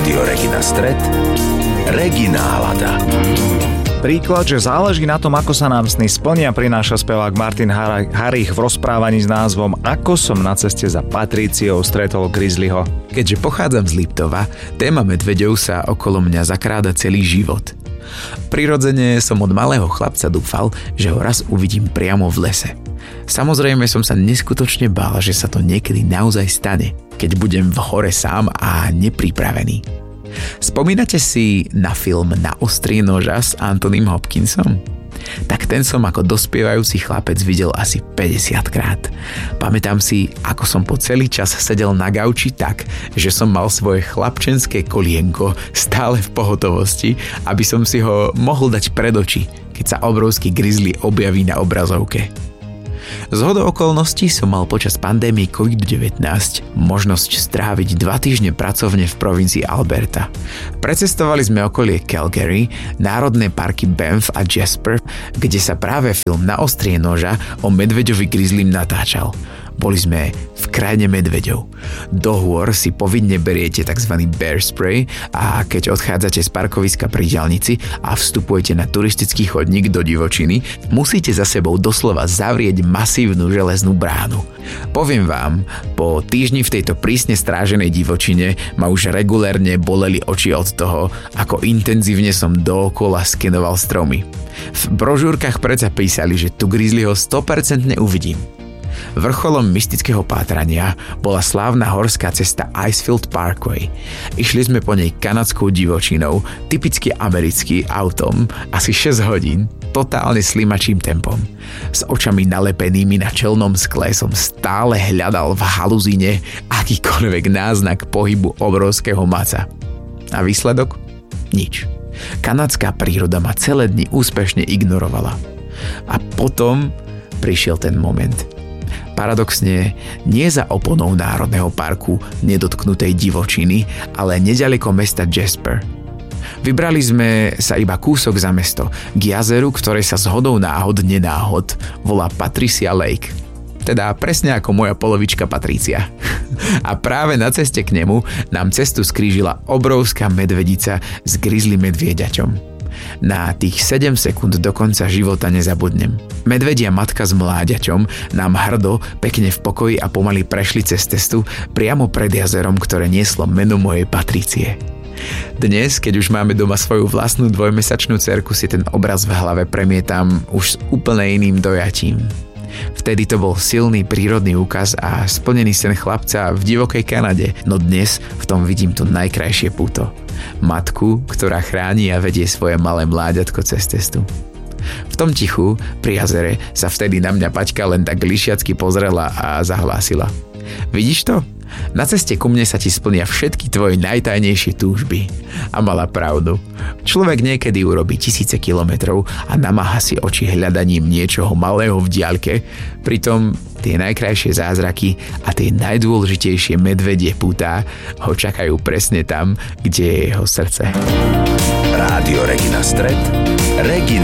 Rádio Regina Stret, Regina Nálada. Príklad, že záleží na tom, ako sa nám sny splnia, prináša spevák Martin Harich v rozprávaní s názvom Ako som na ceste za Patriciou stretol Grizzlyho. Keďže pochádzam z Liptova, téma medveďov sa okolo mňa zakráda celý život. Prirodzene som od malého chlapca dúfal, že ho raz uvidím priamo v lese. Samozrejme som sa neskutočne bál, že sa to niekedy naozaj stane, keď budem v hore sám a nepripravený. Spomínate si na film Na ostrie noža s Anthonym Hopkinsom? Tak ten som ako dospievajúci chlapec videl asi 50 krát. Pamätám si, ako som po celý čas sedel na gauči tak, že som mal svoje chlapčenské kolienko stále v pohotovosti, aby som si ho mohol dať pred oči, keď sa obrovský grizzly objaví na obrazovke. Zhodou okolností som mal počas pandémie COVID-19 možnosť stráviť 2 týždne pracovne v provincii Alberta. Precestovali sme okolie Calgary, národné parky Banff a Jasper, kde sa práve film Na ostrie noža o medveďovi grizzlym natáčal. Boli sme v krajine medveďov. Do hôr si povinne beriete tzv. Bear spray a keď odchádzate z parkoviska pri diaľnici a vstupujete na turistický chodník do divočiny, musíte za sebou doslova zavrieť masívnu železnú bránu. Poviem vám, po týždni v tejto prísne stráženej divočine ma už regulérne boleli oči od toho, ako intenzívne som dookola skenoval stromy. V brožúrkach predsa písali, že tu grizzlyho 100% uvidím. Vrcholom mystického pátrania bola slávna horská cesta Icefield Parkway. Išli sme po nej kanadskou divočinou, typicky americký autom, asi 6 hodín, totálne slimačím tempom. S očami nalepenými na čelnom skle som stále hľadal v haluzíne akýkoľvek náznak pohybu obrovského maca. A výsledok? Nič. Kanadská príroda ma celé dni úspešne ignorovala. A potom prišiel ten moment. Paradoxne, nie za oponou Národného parku nedotknutej divočiny, ale neďaleko mesta Jasper. Vybrali sme sa iba kúsok za mesto, k jazeru, ktoré sa zhodou náhod nenáhod volá Patricia Lake. Teda presne ako moja polovička Patricia. A práve na ceste k nemu nám cestu skrížila obrovská medvedica s grizzly medvieďaťom. Na tých 7 sekúnd do konca života nezabudnem. Medvedia matka s mláďaťom nám hrdo, pekne v pokoji a pomaly prešli cez cestu priamo pred jazerom, ktoré nieslo meno mojej Patricie. Dnes, keď už máme doma svoju vlastnú 2-mesačnú dcerku, si ten obraz v hlave premietam už s úplne iným dojatím. Vtedy to bol silný prírodný úkaz a splnený sen chlapca v divokej Kanade, no dnes v tom vidím to najkrajšie puto. Matku, ktorá chráni a vedie svoje malé mláďatko cez cestu. V tom tichu, pri jazere, sa vtedy na mňa Paťka len tak lišiacky pozrela a zahlásila. Vidíš to? Na ceste ku mne sa ti splnia všetky tvoje najtajnejšie túžby. A mala pravdu. Človek niekedy urobí 1000 kilometrov a namáha si oči hľadaním niečoho malého v diaľke, pritom tie najkrajšie zázraky a tie najdôležitejšie medvedie pútá ho čakajú presne tam, kde je jeho srdce. Rádio Regina Stret, Regina